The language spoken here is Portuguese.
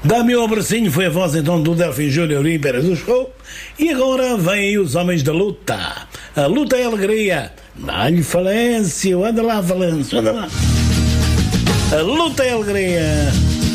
Dá-me um abracinho, foi a voz então do Delfim Júnior e Pera do Show. E agora vêm os homens da luta. A luta é alegria. Dá-lhe Falêncio, anda lá Falêncio, anda lá. A luta é alegria.